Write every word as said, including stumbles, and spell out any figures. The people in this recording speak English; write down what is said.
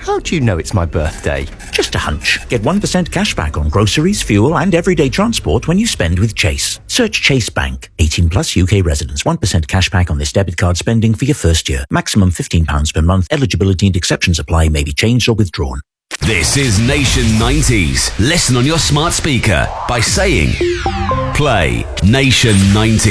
How do you know it's my birthday? Just a hunch. Get one percent cash back on groceries, fuel and everyday transport when you spend with Chase. Search Chase Bank. eighteen plus U K residents. one percent cash back on this debit card spending for your first year. Maximum fifteen pounds per month. Eligibility and exceptions apply. May be changed or withdrawn. This is Nation nineties. Listen on your smart speaker by saying, play Nation ninety.